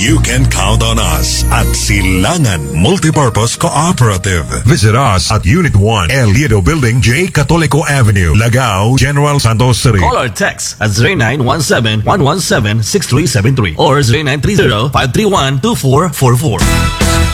You can count on us at Silangan Multipurpose Cooperative. Visit us at Unit 1, El Liedo Building, J. Catolico Avenue, Lagao, General Santos City. Call or text at 0917-117-6373 or 0930-531-2444.